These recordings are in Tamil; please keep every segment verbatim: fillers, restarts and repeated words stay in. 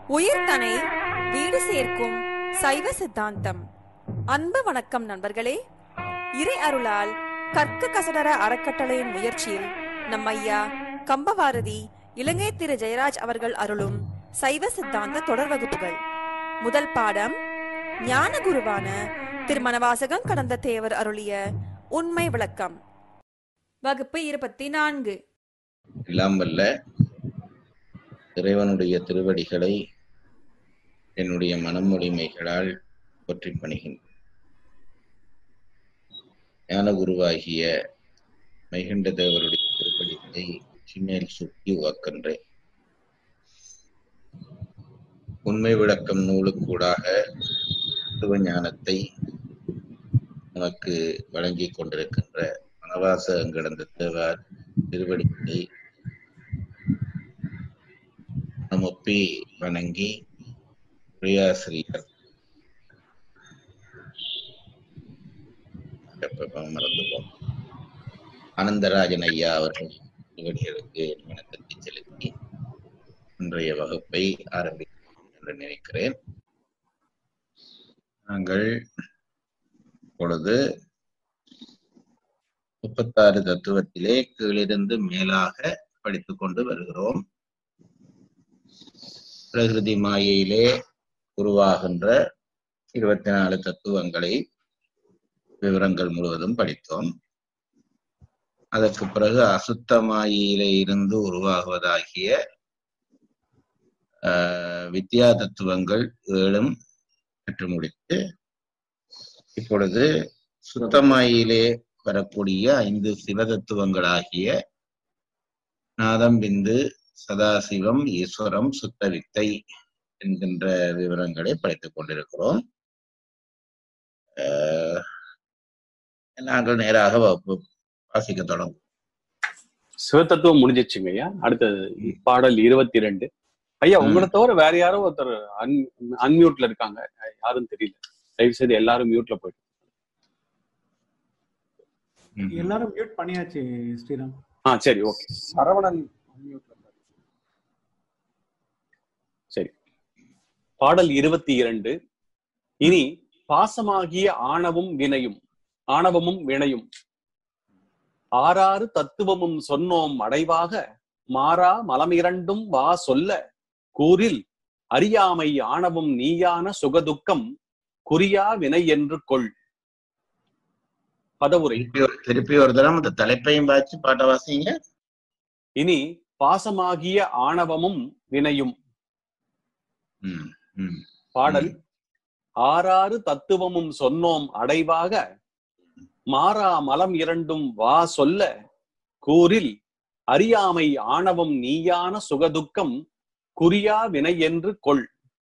உயிர்தனை வீடு சேர்க்கும் சைவ சித்தாந்தம். அன்பு வணக்கம் நண்பர்களே. இறை அருளால் கற்க கசடர அறக்கட்டளையின் முயற்சியில் நம் ஐயா கம்பவாரதி இலங்கை திரு ஜெயராஜ் அவர்கள் அருளும் சைவ சித்தாந்த தொடர் வகுப்புகள். முதல் பாடம் ஞான குருவான திருமணவாசகம் கடந்த தேவர் அருளிய உண்மை விளக்கம். வகுப்பு இருபத்தி நான்கு. எல்லாம் வல்ல இறைவனுடைய திருவடிகளை என்னுடைய மனமொழிமைகளால் போற்றி பணிகின்றேன். ஞான குருவாகிய மைகண்ட தேவருடைய திருப்படிகளை சிமேல் சுட்டி உவக்கின்றேன். உண்மை விளக்கம் நூலுக்கூடாக தத்துவ ஞானத்தை நமக்கு வழங்கி கொண்டிருக்கின்ற மணவாசகம் கடந்த தேவர் திருவடிகளை நமப்பி வணங்கி உரையாசிரியர் மறந்துவோம் ஆனந்தராஜன் ஐயா அவர்கள் திருவடிகளுக்கு வணக்கத்தை செலுத்தி இன்றைய வகுப்பை ஆரம்பிக்கிறோம் என்று நினைக்கிறேன். நாங்கள் இப்பொழுது முப்பத்தாறு தத்துவத்திலே கீழிருந்து மேலாக படித்துக் கொண்டு வருகிறோம். பிரகிருதி மாயையிலே உருவாகின்ற இருபத்தி நாலு தத்துவங்களை விவரங்கள் முழுவதும் படித்தோம். அதற்கு பிறகு அசுத்த மாயையிலே இருந்து உருவாகுவதாகிய ஆஹ் வித்யா தத்துவங்கள் ஏழும் பெற்று முடித்து இப்பொழுது சுத்தமாயிலே வரக்கூடிய ஐந்து சிவ தத்துவங்களாகிய நாதம், பிந்து, சதாசிவம், ஈஸ்வரம், சுத்த வித்தை என்கின்ற விவரங்களை படித்துக் கொண்டிருக்கிறோம். நாங்கள் நேராக வாசிக்க தொடங்கும். சிவத்தத்துவம் முடிஞ்சிச்சுங்க ஐயா. அடுத்தது பாடல் இருபத்தி ரெண்டு. ஐயா, உங்களை தவிர வேற யாரோ ஒருத்தர் அன் அன்மியூட்ல இருக்காங்க, யாரும் தெரியல. தயவு செய்து எல்லாரும் மியூட்ல போயிட்டு. எல்லாரும் மியூட் பண்ணியாச்சு ஸ்ரீராம். ஆ சரி, ஓகே. சரவணன் சரி. பாடல் இருபத்தி இரண்டு. இனி பாசமாகிய ஆணவமும் வினையும் ஆணவமும் வினையும் ஆறாறு தத்துவமும் சொன்னோம் அடைவாக மாறா மலமிரண்டும் வா சொல்ல கூறில் அறியாமை ஆணவம் நீயான சுகதுக்கம் குறியா வினை என்று கொள். பதவுரை. திருப்பி ஒரு தரம் அந்த தலைப்பையும் வாசி பாட்ட வாசிங்க. இனி பாசமாகிய ஆணவமும் வினையும். பாடல் ஆறாறு தத்துவமும் சொன்னோம் அடைவாக மாறா மலம் இரண்டும் வா சொல்ல கூறில் அறியாமை ஆணவம் நீயான சுகதுக்கம் குறியா வினை என்று கொள்.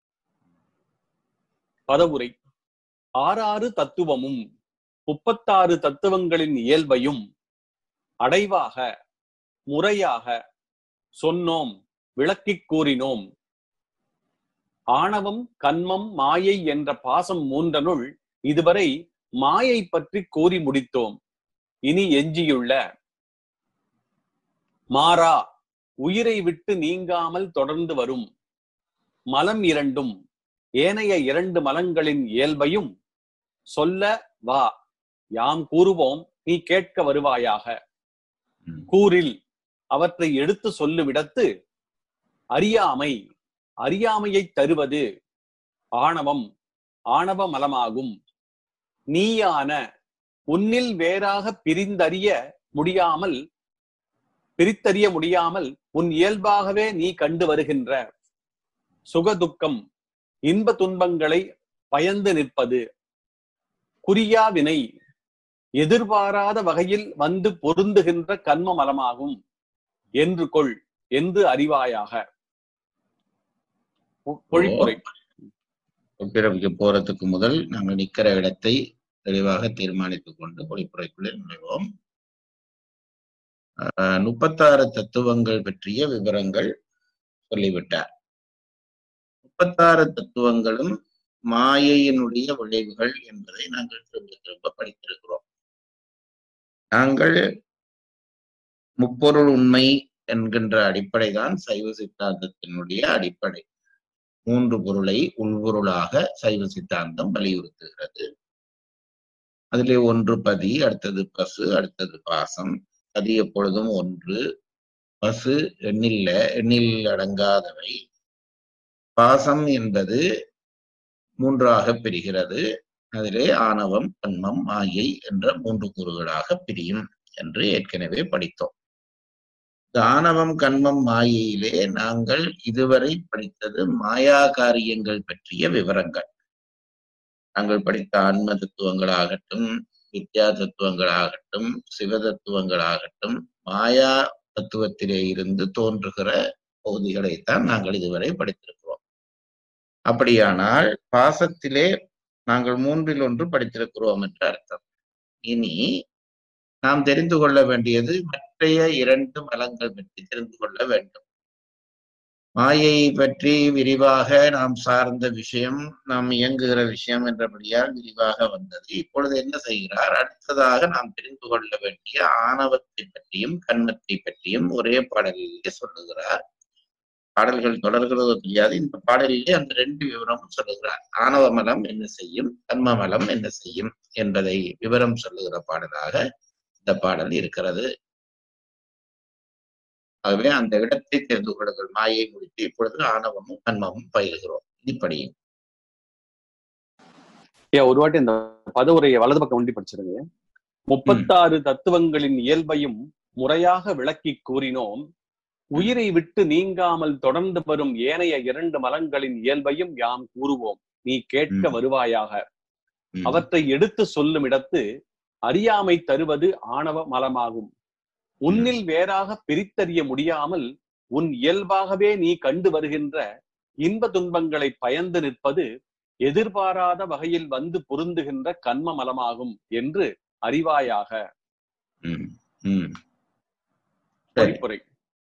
பதவுரை. ஆறாறு தத்துவமும் முப்பத்தாறு தத்துவங்களின் இயல்பையும் அடைவாக முறையாக சொன்னோம், விளக்கிக் கூறினோம். ஆணவம், கன்மம், மாயை என்ற பாசம் மூன்றனுள் இதுவரை மாயை பற்றி கூறி முடித்தோம். இனி எஞ்சியுள்ள மாறா உயிரை விட்டு நீங்காமல் தொடர்ந்து வரும் மலம் இரண்டும் ஏனைய இரண்டு மலங்களின் இயல்பையும் சொல்ல வா, யாம் கூறுவோம், நீ கேட்க வருவாயாக. கூறில் அவற்றை எடுத்து சொல்லுவிடத்து அறியாமை அறியாமையை தருவது ஆணவம் ஆணவ மலமாகும். நீயான உன்னில் வேறாக பிரிந்தறிய முடியாமல் பிரித்தறிய முடியாமல் உன் இயல்பாகவே நீ கண்டு வருகின்ற சுகதுக்கம் இன்ப துன்பங்களை பயந்து நிற்பது குறியா வினை எதிர்பாராத வகையில் வந்து பொருந்துகின்ற கர்ம மலமாகும் என்று கொள் என்று அறிவாயாக. பொழிப்புரை. பிறகு போறதுக்கு முதல் நாங்கள் நிக்கிற இடத்தை தெளிவாக தீர்மானித்துக் கொண்டு பொழிப்புரைக்குள்ளே நுழைவோம். ஆஹ் முப்பத்தாறு தத்துவங்கள் பற்றிய விவரங்கள் சொல்லிவிட்டார். முப்பத்தாறு தத்துவங்களும் மாயையினுடைய விளைவுகள் என்பதை நாங்கள் திரும்ப திரும்ப படித்திருக்கிறோம். நாங்கள் முப்பொருள் உண்மை என்கின்ற அடிப்படைதான் சைவ சித்தாந்தத்தினுடைய அடிப்படை. மூன்று பொருளை உள்பொருளாக சைவ சித்தாந்தம் வலியுறுத்துகிறது. அதிலே ஒன்று பதி, அடுத்தது பசு, அடுத்தது பாசம். பதி எப்பொழுதும் ஒன்று, பசு எண்ணில்ல எண்ணில் அடங்காதவை, பாசம் என்பது மூன்றாக பிரிகிறது. அதிலே ஆணவம், கண்மம், மாயை என்ற மூன்று கூறுகளாக பிரியும் என்று ஏற்கனவே படித்தோம். இந்த ஆணவம், கண்மம், மாயையிலே நாங்கள் இதுவரை படித்தது மாயா காரியங்கள் பற்றிய விவரங்கள். நாங்கள் படித்த ஆன்ம தத்துவங்களாகட்டும், வித்யா தத்துவங்களாகட்டும், சிவ தத்துவங்களாகட்டும், மாயா தத்துவத்திலே இருந்து தோன்றுகிற பகுதிகளைத்தான் நாங்கள் இதுவரை படித்திருக்கிறோம். அப்படியானால் பாசத்திலே நாங்கள் மூன்றில் ஒன்று படித்திருக்கிறோம் என்று அர்த்தம். இனி நாம் தெரிந்து கொள்ள வேண்டியது மற்றைய இரண்டு மலங்கள் பற்றி தெரிந்து கொள்ள வேண்டும். மாயை பற்றி விரிவாக நாம் சார்ந்த விஷயம், நாம் இயங்குகிற விஷயம் என்றபடியால் விரிவாக வந்தது. இப்பொழுது என்ன செய்கிறார்? அடுத்ததாக நாம் தெரிந்து கொள்ள வேண்டிய ஆணவத்தை பற்றியும் கண்மத்தை பற்றியும் ஒரே பாடலிலே சொல்லுகிறார். பாடல்கள் தொடர்கிறதோ தெரியாது, இந்த பாடலிலே அந்த ரெண்டு விவரமும் சொல்லுகிறார். ஆணவ மலம் என்ன செய்யும், கண்ம மலம் என்ன செய்யும் என்பதை விவரம் சொல்லுகிற பாடலாக இந்த பாடல் இருக்கிறது. ஆகவே அந்த இடத்தை தெரிந்து கொள்ளுங்கள். மாயை முடித்து இப்பொழுது ஆணவமும் கண்மமும் பயில்கிறோம். இப்படியும் ஒரு வாட்டி இந்த பதவுரையை வலது பக்கம் ஒண்டி படிச்சிருங்க. முப்பத்தாறு தத்துவங்களின் இயல்பையும் முறையாக விளக்கி கூறினோம். உயிரை விட்டு நீங்காமல் தொடர்ந்து வரும் ஏனைய இரண்டு மலங்களின் இயல்பையும் யாம் கூறுவோம். நீ கேட்க வருவாயாக. அவற்றை எடுத்து சொல்லும் இடத்து அறியாமை தருவது ஆணவ மலமாகும். உன்னில் வேறாக பிரித்தறிய முடியாமல் உன் இயல்பாகவே நீ கண்டு வருகின்ற இன்ப துன்பங்களை பயந்து நிற்பது எதிர்பாராத வகையில் வந்து பொருந்துகின்ற கண்ம மலமாகும் என்று அறிவாயாக. பொறிப்புரை.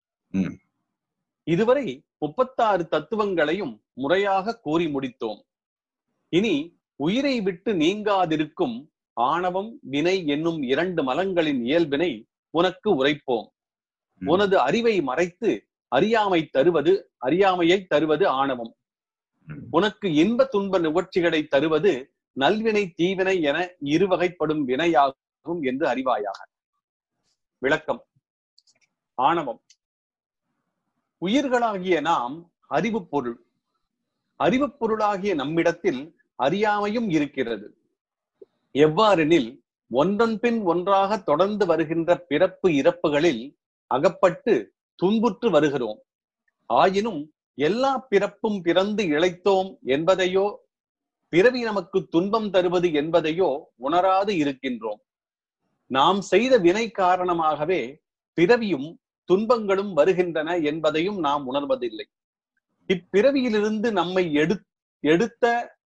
இதுவரை முப்பத்தாறு தத்துவங்களையும் முறையாக கூறி முடித்தோம். இனி உயிரை விட்டு நீங்காதிருக்கும் ஆணவம், வினை என்னும் இரண்டு மலங்களின் இயல்பினை உனக்கு உரைப்போம். உனது அறிவை மறைத்து அறியாமை தருவது அறியாமையை தருவது ஆணவம். உனக்கு இன்ப துன்ப நிகழ்ச்சிகளை தருவது நல்வினை தீவினை என இருவகைப்படும் வினையாகும் என்று அறிவாயாக. விளக்கம். ஆணவம் உயிர்களாகிய நாம் அறிவு பொருள். அறிவு பொருளாகிய நம்மிடத்தில் அறியாமையும் இருக்கிறது. எவ்வாறெனில் ஒன்றன் பின் ஒன்றாக தொடர்ந்து வருகின்ற பிறப்பு இறப்புகளில் அகப்பட்டு துன்புற்று வருகிறோம். ஆயினும் எல்லா பிறப்பும் பிறந்து இழைத்தோம் என்பதையோ பிறவி நமக்கு துன்பம் தருவது என்பதையோ உணராது இருக்கின்றோம். நாம் செய்த வினை காரணமாகவே பிறவியும் துன்பங்களும் வருகின்றன என்பதையும் நாம் உணர்வதில்லை. இப்பிறவியிலிருந்து நம்மை எடு எடுத்த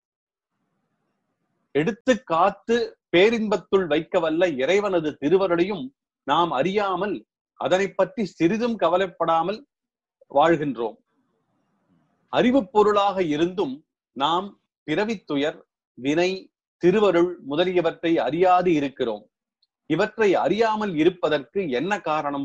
எடுத்து காத்து பேரின்பத்துள் வைக்க வல்ல இறைவனது திருவருளையும் நாம் அறியாமல் அதனை பற்றி சிறிதும் கவலைப்படாமல் வாழ்கின்றோம். அறிவு பொருளாக இருந்தும் நாம் பிறவித்துயர், வினை, திருவருள் முதலியவற்றை அறியாது இருக்கிறோம். இவற்றை அறியாமல் இருப்பதற்கு என்ன காரணம்?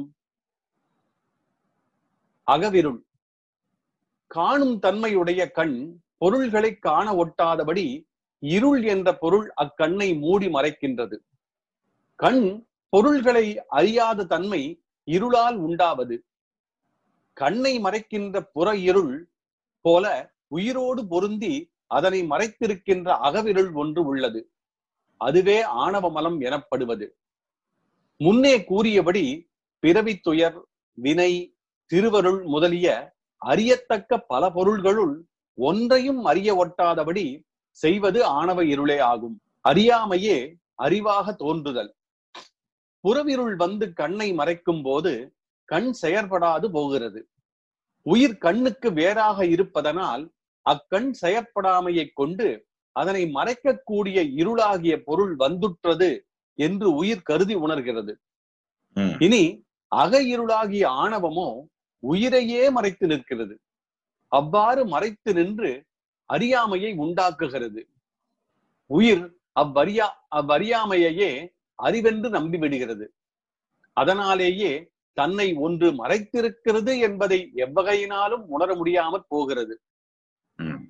அகவிருள். காணும் தன்மையுடைய கண் பொருள்களை காண ஒட்டாதபடி இருள் என்ற பொருள் அக்கண்ணை மூடி மறைக்கின்றது. கண் பொருள்களை அறியாத தன்மை இருளால் உண்டாவது. கண்ணை மறைக்கின்ற புற இருள் போல உயிரோடு பொருந்தி அதனை மறைத்திருக்கின்ற அகவிருள் ஒன்று உள்ளது. அதுவே ஆணவ மலம் எனப்படுவது. முன்னே கூறியபடி பிறவித்துயர், வினை, திருவருள் முதலிய அறியத்தக்க பல பொருள்களுள் ஒன்றையும் அறிய ஒட்டாதபடி செய்வது ஆணவ இருளே ஆகும். அறியாமையே அறிவாக தோன்றுதல். புறவிருள் வந்து கண்ணை மறைக்கும் போது கண் செயற்படாது போகிறது. உயிர் கண்ணுக்கு வேறாக இருப்பதனால் அக்கண் செயற்படாமையை கொண்டு அதனை மறைக்கக்கூடிய இருளாகிய பொருள் வந்துற்றது என்று உயிர் கருதி உணர்கிறது. இனி அக இருளாகிய ஆணவமோ உயிரையே மறைத்து நிற்கிறது. அவ்வாறு மறைத்து நின்று அறியாமையை உண்டாக்குகிறது. உயிர் அவ்வறியா அவ்வறியாமையே அறிவென்று நம்பிவிடுகிறது. அதனாலேயே தன்னை ஒன்று மறைத்திருக்கிறது என்பதை எவ்வகையினாலும் உணர முடியாமற் போகிறது.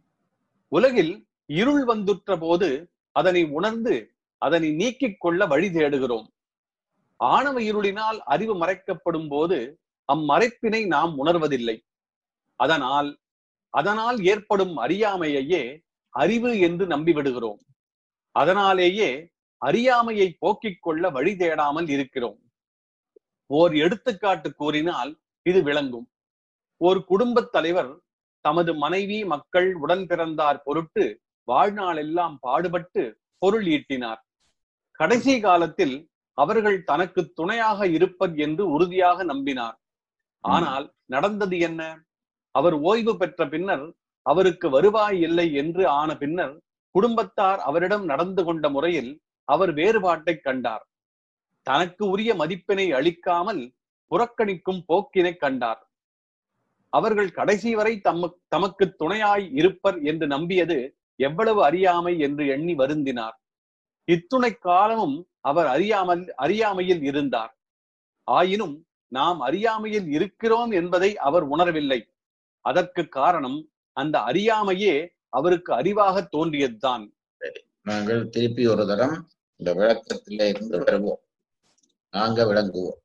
உலகில் இருள் வந்துற்ற போது அதனை உணர்ந்து அதனை நீக்கிக் கொள்ள வழி தேடுகிறோம். ஆணவ இருளினால் அறிவு மறைக்கப்படும் போது அம்மறைப்பினை நாம் உணர்வதில்லை. அதனால் அதனால் ஏற்படும் அறியாமையையே அறிவு என்று நம்பிவிடுகிறோம். அதனாலேயே அறியாமையை போக்கிக் கொள்ள வழி தேடாமல் இருக்கிறோம். ஓர் எடுத்துக்காட்டு கூறினால் இது விளங்கும். ஓர் குடும்பத் தலைவர் தமது மனைவி, மக்கள், உடன் பிறந்தார் பொருட்டு வாழ்நாளெல்லாம் பாடுபட்டு பொருள் ஈட்டினார். கடைசி காலத்தில் அவர்கள் தனக்கு துணையாக இருப்பர் என்று உறுதியாக நம்பினார். ஆனால் நடந்தது என்ன? அவர் ஓய்வு பெற்ற பின்னர் அவருக்கு வருவாய் இல்லை என்று ஆன பின்னர் குடும்பத்தார் அவரிடம் நடந்து கொண்ட முறையில் அவர் வேறுபாட்டை கண்டார். தனக்கு உரிய மதிப்பினை அளிக்காமல் புறக்கணிக்கும் போக்கினை கண்டார். அவர்கள் கடைசி வரை தம தமக்கு துணையாய் இருப்பர் என்று நம்பியது எவ்வளவு அறியாமை என்று எண்ணி வருந்தினார். இத்துணை காலமும் அவர் அறியாமல் அறியாமையில் இருந்தார். ஆயினும் நாம் அறியாமையில் இருக்கிறோம் என்பதை அவர் உணரவில்லை. அதற்கு காரணம் அந்த அறியாமையே அவருக்கு அறிவாக தோன்றியதுதான். நாங்கள் திருப்பி ஒரு தரம் இந்த விளக்கத்தில இருந்து வருவோம். நாங்க விளங்குவோம்.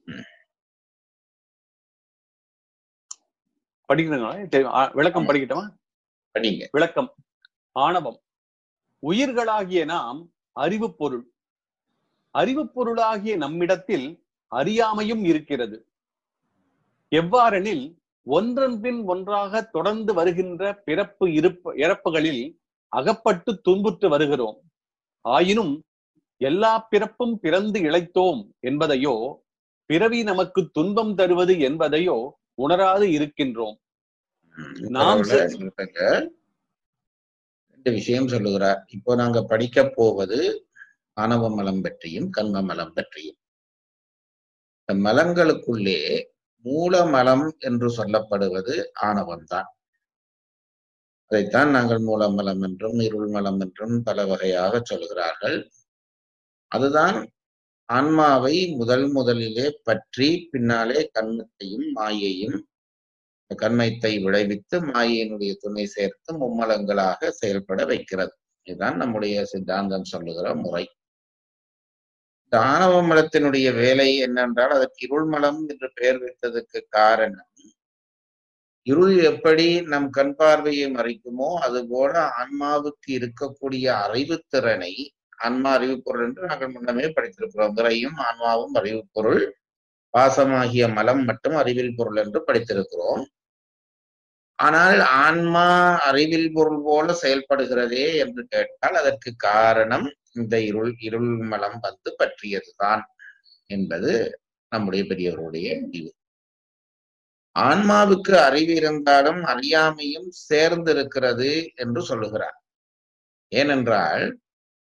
படிக்கணுங்களா? விளக்கம் படிக்கட்டுமா? படிங்க. விளக்கம். ஆணவம். உயிர்களாகிய நாம் அறிவு பொருள். அறிவு பொருளாகிய நம்மிடத்தில் அறியாமையும் இருக்கிறது. எவ்வாறெனில் ஒன்றன் பின் ஒன்றாக தொடர்ந்து வருகின்ற பிறப்பு இருப்பு இறப்புகளில் அகப்பட்டு துன்புற்று வருகிறோம். ஆயினும் எல்லா பிறப்பும் பிறந்து இளைத்தோம் என்பதையோ பிறவி நமக்கு துன்பம் தருவது என்பதையோ உணராது இருக்கின்றோம். நாம் ரெண்டு விஷயம் சொல்லுகிறார். இப்போ நாங்க படிக்க போவது ஆணவ மலம் பற்றியும் கண்ம மலம் பற்றியும். இந்த மலங்களுக்குள்ளே மூல மலம் என்று சொல்லப்படுவது ஆணவம்தான். அதைத்தான் நாங்கள் மூலமலம் என்றும் இருள் மலம் என்றும் பல வகையாக சொல்கிறார்கள். அதுதான் ஆன்மாவை முதல் முதலிலே பற்றி பின்னாலே கண்மத்தையும் மாயையும் கண்மத்தை விளைவித்து மாயையினுடைய துணை சேர்த்து மும்மலங்களாக செயல்பட வைக்கிறது. இதுதான் நம்முடைய சித்தாந்தம் சொல்லுகிற முறை. இந்த ஆணவ மலத்தினுடைய வேலை என்னென்றால் அதற்கு இருள் மலம் என்று பெயர் வைத்ததற்கு காரணம், இருள் எப்படி நம் கண் பார்வையை மறைக்குமோ அதுபோல ஆன்மாவுக்கு இருக்கக்கூடிய அறிவுத்திறனை, ஆன்மா அறிவு பொருள் என்று நாங்கள் முன்னமே படித்திருக்கிறோம். இறையும் ஆன்மாவும் அறிவு பொருள், பாசமாகிய மலம் மட்டும் அறிவில் பொருள் என்று படித்திருக்கிறோம். ஆனால் ஆன்மா அறிவில் பொருள் போல செயல்படுகிறதே என்று கேட்டால் அதற்கு காரணம் இந்த இருள் இருள் மலம் வந்து பற்றியதுதான் என்பது நம்முடைய பெரியவருடைய முடிவு. ஆன்மாவுக்கு அறிவு இருந்தாலும் அறியாமையும் சேர்ந்திருக்கிறது என்று சொல்லுகிறார். ஏனென்றால்